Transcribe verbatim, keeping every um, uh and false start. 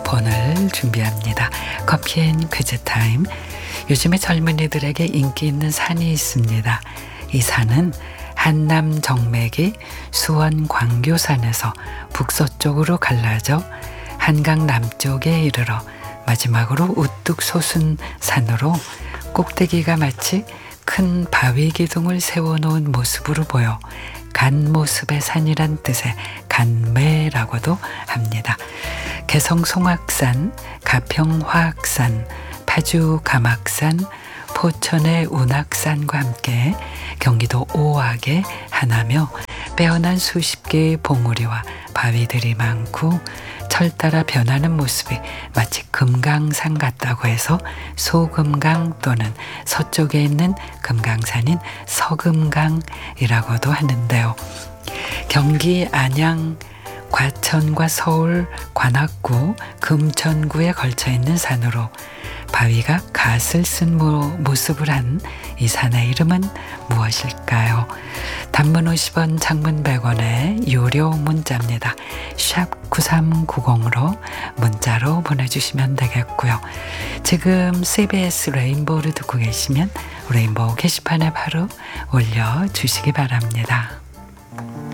오늘 준비합니다. 커피앤 퀴즈 타임. 요즘에 젊은이들에게 인기 있는 산이 있습니다. 이 산은 한남 정맥이 수원 광교산에서 북서쪽으로 갈라져 한강 남쪽에 이르러 마지막으로 우뚝 솟은 산으로 꼭대기가 마치 큰 바위 기둥을 세워놓은 모습으로 보여 간모습의 산이란 뜻의 간매라고도 합니다. 개성 송악산, 가평 화악산, 파주 가막산, 포천의 운악산과 함께 경기도 오악에 하나며 빼어난 수십 개의 봉우리와 바위들이 많고 철 따라 변하는 모습이 마치 금강산 같다고 해서 소금강 또는 서쪽에 있는 금강산인 서금강이라고도 하는데요. 경기 안양, 과천과 서울, 관악구, 금천구에 걸쳐 있는 산으로 바위가 갓을 쓴 모습을 한 이 산의 이름은 무엇일까요? 단문 오십 원, 장문 백 원의 유료 문자입니다. 샵 구삼구공으로 문자로 보내주시면 되겠고요. 지금 씨비에스 레인보우를 듣고 계시면 레인보우 게시판에 바로 올려주시기 바랍니다.